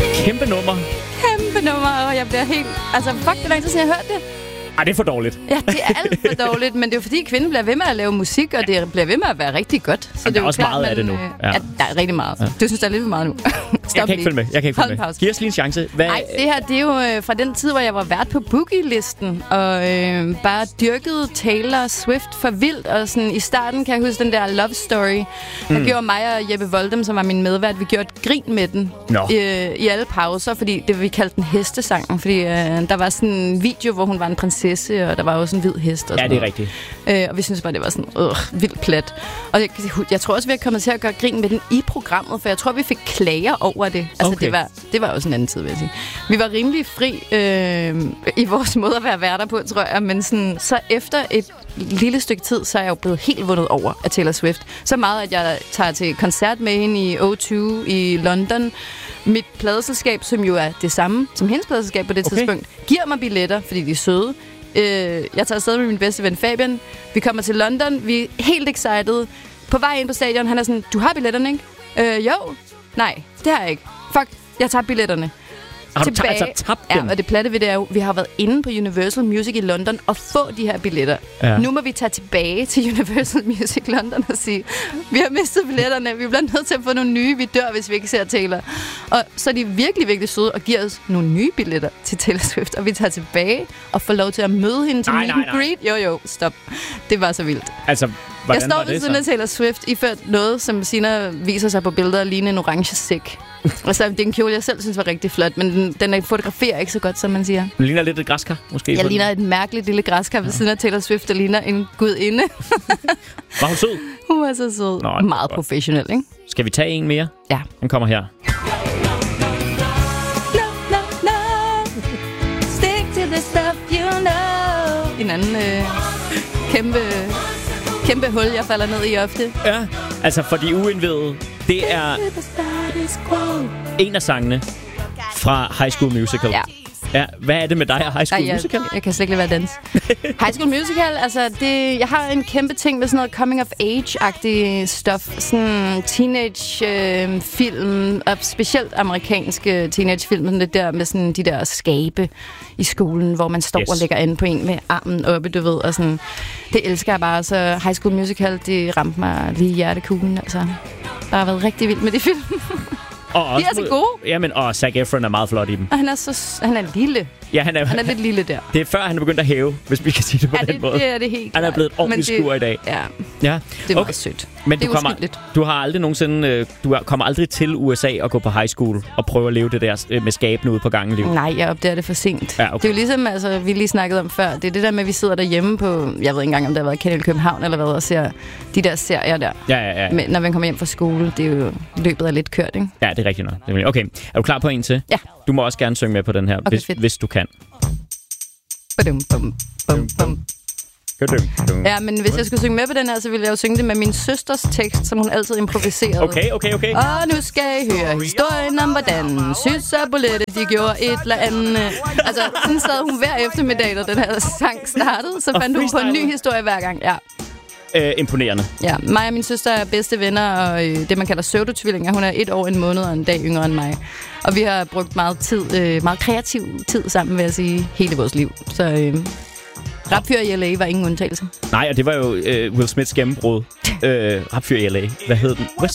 Kæmpe nummer. Kæmpe nummer, og jeg bliver helt... Altså, fuck, det er lang tid siden, jeg har hørt det. Ej, det er for dårligt. Ja, det er alt for dårligt, men det er jo fordi, kvinden bliver ved med at lave musik, og det bliver ved med at være rigtig godt. Så det er også klart, meget af det nu. Ja, der er rigtig meget. Ja. Du synes, der er lidt for meget nu. Jeg kan ikke følge med. Giv os lige en chance. Nej, det her, det er jo fra den tid, hvor jeg var vært på Boogie-listen, og bare dyrkede Taylor Swift for vildt. Og sådan, i starten kan jeg huske den der Love Story. Der gjorde mig og Jeppe Voldem, som var min medvært, vi gjorde et grin med den i alle pauser, fordi det vi kaldte den hestesangen. Fordi der var sådan en video, hvor hun var en prinsesse, og der var også en hvid hest. Og ja, det er rigtigt. Og vi synes bare, det var sådan vildt plat. Og jeg tror også, vi er kommet til at gøre grin med den i programmet, for jeg tror, vi fik klager over det. Altså, okay. det var jo sådan en anden tid, vil jeg sige. Vi var rimelig fri i vores måde at være værter på, tror jeg. Men sådan, så efter et lille stykke tid, så er jeg jo blevet helt vundet over af Taylor Swift. Så meget, at jeg tager til koncert med hende i O2 i London. Mit pladeselskab, som jo er det samme som hendes pladeselskab på det tidspunkt, giver mig billetter, fordi de er søde. Jeg tager afsted med min bedste ven Fabian. Vi kommer til London. Vi er helt excited. På vej ind på stadion, han er sådan, du har billetterne, ikke? Jo. Nej, det har jeg ikke. Fuck, jeg tager billetterne. Har du tabt dem? Ja, og det platte ved det er jo, vi har været inde på Universal Music i London og få de her billetter. Ja. Nu må vi tage tilbage til Universal Music London og sige, vi har mistet billetterne, vi bliver nødt til at få nogle nye, vi dør, hvis vi ikke ser Taylor. Og så er de virkelig, virkelig søde og giver os nogle nye billetter til Taylor Swift, og vi tager tilbage og får lov til at møde hende til meet and greet. Jo, stop. Det var så vildt. Altså, jeg står ved siden af Taylor Swift, iført noget, som Sina viser sig på billeder, lignende en orange sæk. Altså, det er en kjole, jeg selv synes var rigtig flot, men den fotograferer ikke så godt, som man siger. Den ligner lidt et græskar, måske? Jeg ligner et mærkeligt lille græskar ved siden af Taylor Swift, der ligner en gudinde. Var hun sød? Hun var så sød. Nå, meget professionel, ikke? Skal vi tage en mere? Ja. Den kommer her. Stick to the stuff you know. En anden kæmpe hul, jeg falder ned i ofte. Ja, altså for de uindvidede, det er en af sangene fra High School Musical. Ja. Ja, hvad er det med dig og High School Musical? Jeg kan slet ikke lade være dans. High School Musical, altså jeg har en kæmpe ting med sådan noget coming of age-agtig stuff. Sådan teenage-film, og specielt amerikanske teenage-film, sådan det der med sådan de der skabe i skolen, hvor man står og lægger an på en med armen oppe, du ved, og sådan. Det elsker jeg bare, så High School Musical, det ramte mig lige i hjertekuglen, altså. Der har været rigtig vildt med de film. Og de er så gode. Jamen, og Zac Efron er meget flot i dem. Og han er lille. Ja, han er lidt lille der. Det er før, han er begyndt at hæve, hvis vi kan sige det på den måde. Det er det helt Han er blevet et ordentligt skur i dag. Ja, ja. Det er meget sødt. Men du har aldrig nogensinde, kommer aldrig til USA og gå på high school og prøve at leve det der med skabene ude på gangen liv. Nej, jeg opdager det for sent. Ja, okay. Det er jo ligesom, altså, vi lige snakkede om før, det er det der med, at vi sidder derhjemme på, jeg ved ikke engang, om der har været Kanal København eller hvad, og ser de der serier der. Ja. Men når man kommer hjem fra skole, det er jo løbet er lidt kørt, ikke? Ja, det er rigtigt nok. Okay, er du klar på en til? Ja. Du må også gerne synge med på den her, okay, hvis du kan. Ja, men hvis jeg skulle synge med på den her, så ville jeg jo synge det med min søsters tekst, som hun altid improviserede. Okay. Og nu skal I høre historien om, hvordan Sys og Bolette, de gjorde et eller andet. Altså, sådan sad hun hver eftermiddag, da den her sang startede, så fandt hun på en ny historie hver gang. Ja. Imponerende. Ja, mig og min søster er bedste venner, og det man kalder pseudotvillinger. Hun er 1 år, 1 måned og en dag yngre end mig. Og vi har brugt meget kreativ tid sammen, vil jeg sige, hele vores liv. Så Rapfyr i LA var ingen undtagelse. Nej, og det var jo Will Smiths gennembrud. Rapfyr i LA. Hvad hed den?